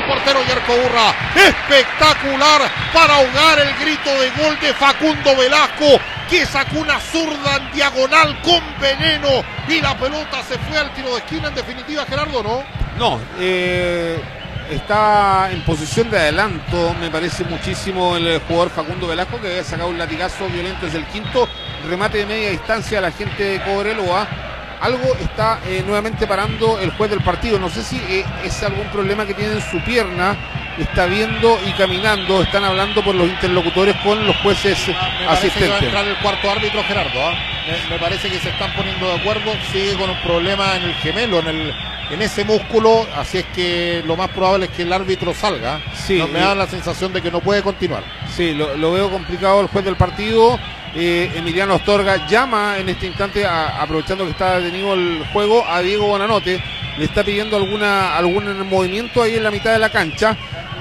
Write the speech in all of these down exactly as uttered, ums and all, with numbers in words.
portero Yerko Urra. Espectacular para ahogar el grito de gol de Facundo Velasco, que sacó una zurda en diagonal con veneno y la pelota se fue al tiro de esquina. En definitiva, Gerardo, ¿no? No, eh, está en posición de adelanto, me parece muchísimo el jugador Facundo Velasco, que había sacado un latigazo violento desde el quinto remate de media distancia a la gente de Cobreloa. Algo está eh, nuevamente parando el juez del partido. No sé si eh, es algún problema que tiene en su pierna. Está viendo y caminando. Están hablando por los interlocutores con los jueces ah, me asistentes. Me parece que va a entrar el cuarto árbitro, Gerardo. ¿eh? Me, me parece que se están poniendo de acuerdo. Sigue con un problema en el gemelo, en el en ese músculo. Así es que lo más probable es que el árbitro salga. Sí, no, me da la sensación de que no puede continuar. Sí, lo, lo veo complicado el juez del partido. Eh, Emiliano Astorga llama en este instante, a, aprovechando que está detenido el juego, a Diego Bonanote. Le está pidiendo alguna algún movimiento ahí en la mitad de la cancha.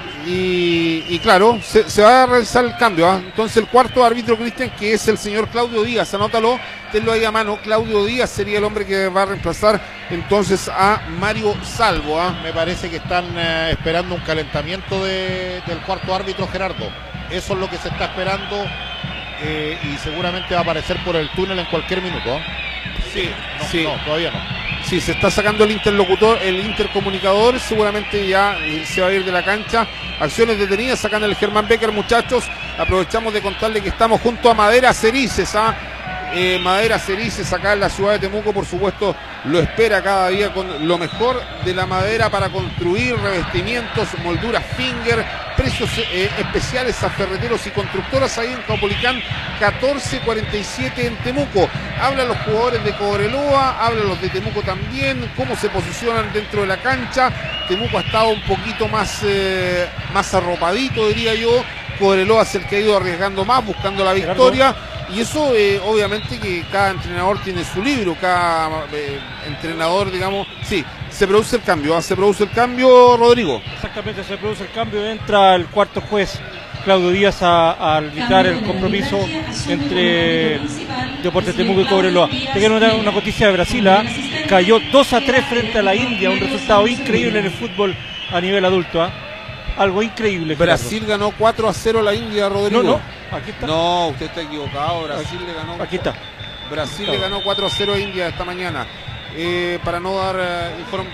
Y, y claro, se, se va a realizar el cambio. ¿eh? Entonces el cuarto árbitro, Cristian, que es el señor Claudio Díaz, anótalo, tenlo ahí a mano. Claudio Díaz sería el hombre que va a reemplazar entonces a Mario Salvo. ¿eh? Me parece que están eh, esperando un calentamiento de, del cuarto árbitro, Gerardo. Eso es lo que se está esperando. Eh, y seguramente va a aparecer por el túnel en cualquier minuto. ¿eh? Sí, no, sí. No, todavía no. Sí, se está sacando el interlocutor, el intercomunicador, seguramente ya se va a ir de la cancha. Acciones detenidas, sacan el Germán Becker, muchachos. Aprovechamos de contarle que estamos junto a Madera Cerices, ¿ah? Eh, Madera Cerices acá en la ciudad de Temuco, por supuesto, lo espera cada día con lo mejor de la madera para construir revestimientos, molduras Finger, precios eh, especiales a ferreteros y constructoras ahí en Caupolicán catorce cuarenta y siete en Temuco. Hablan los jugadores de Cobreloa, hablan los de Temuco también, cómo se posicionan dentro de la cancha. Temuco ha estado un poquito más, eh, más arropadito, diría yo. Cobreloa es el que ha ido arriesgando más, buscando la victoria. Y eso eh, obviamente que cada entrenador tiene su libro, cada eh, entrenador, digamos, sí, se produce el cambio, ¿eh? se produce el cambio, Rodrigo. Exactamente, se produce el cambio, entra el cuarto juez, Claudio Díaz, a, a arbitrar el compromiso entre Deportes Temuco y Cobreloa. Te quiero dar una noticia de Brasil, ¿eh? Cayó dos a tres frente a la India, un resultado increíble en el fútbol a nivel adulto, ¿eh? Algo increíble. Brasil Gerardo. ganó cuatro a cero a la India, Rodrigo. No, no, aquí está. No, usted está equivocado. Brasil aquí, le ganó. Aquí está. Brasil está. le ganó cuatro a cero a India esta mañana. Eh, para no dar uh, información.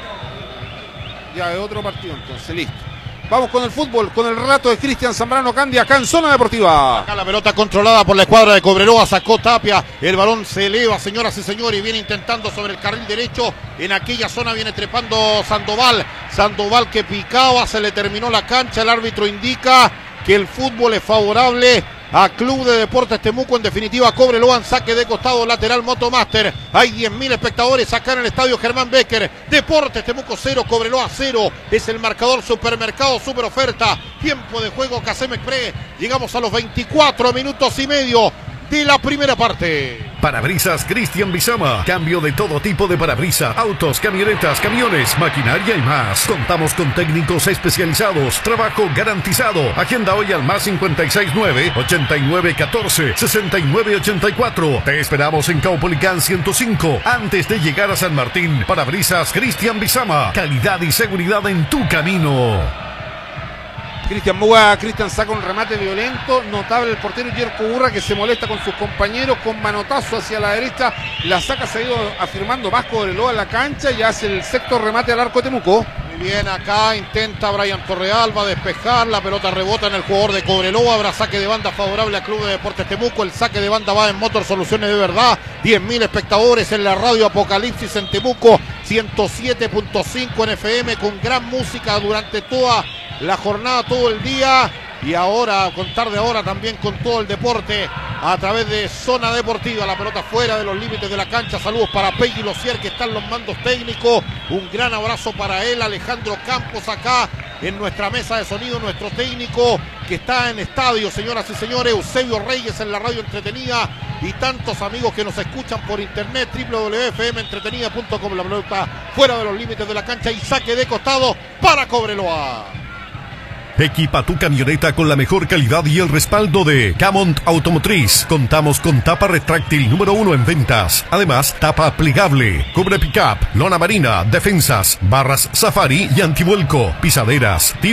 Ya es otro partido, entonces, listo. Vamos con el fútbol, con el relato de Cristian Zambrano Candia, acá en Zona Deportiva. Acá la pelota controlada por la escuadra de Cobreloa, sacó Tapia, el balón se eleva, señoras y señores, y viene intentando sobre el carril derecho, en aquella zona viene trepando Sandoval, Sandoval que picaba, se le terminó la cancha, el árbitro indica que el fútbol es favorable a Club de Deportes Temuco, en definitiva Cobreloa en saque de costado lateral Motomaster. Hay diez mil espectadores acá en el estadio Germán Becker. Deportes Temuco cero, Cobreloa cero. Es el marcador. Supermercado Super Oferta. Tiempo de juego Casem Express. Llegamos a los veinticuatro minutos y medio de la primera parte. Parabrisas Cristian Bizama. Cambio de todo tipo de parabrisas, autos, camionetas, camiones, maquinaria y más. Contamos con técnicos especializados. Trabajo garantizado. Agenda hoy al más cincuenta y seis nueve, ochenta y nueve catorce, sesenta y nueve ochenta y cuatro. Te esperamos en Caupolicán ciento cinco. Antes de llegar a San Martín. Parabrisas Cristian Bizama. Calidad y seguridad en tu camino. Cristian Muga, Cristian saca un remate violento, notable el portero Yerko Urra, que se molesta con sus compañeros, con manotazo hacia la derecha, la saca, se ha ido afirmando más Cobreloa en la cancha y hace el sexto remate al arco de Temuco. Muy bien, acá intenta Brian Torreal, va a despejar, la pelota rebota en el jugador de Cobreloa, habrá saque de banda favorable al Club de Deportes Temuco, el saque de banda va en Motor Soluciones de Verdad, diez mil espectadores en la radio Apocalipsis en Temuco, ciento siete punto cinco en F M, con gran música durante toda la jornada, todo el día, y ahora, a contar de ahora también con todo el deporte a través de Zona Deportiva. La pelota fuera de los límites de la cancha. Saludos para Peggy Locier, que está en los mandos técnicos, un gran abrazo para él. Alejandro Campos acá en nuestra mesa de sonido, nuestro técnico que está en estadio, señoras y señores. Eusebio Reyes en la radio entretenida y tantos amigos que nos escuchan por internet, doble u doble u doble u punto f m entretenida punto com. La pelota fuera de los límites de la cancha y saque de costado para Cobreloa. Equipa tu camioneta con la mejor calidad y el respaldo de Camont Automotriz. Contamos con tapa retráctil número uno en ventas. Además, tapa plegable, cubre pickup, lona marina, defensas, barras safari y antivuelco, pisaderas,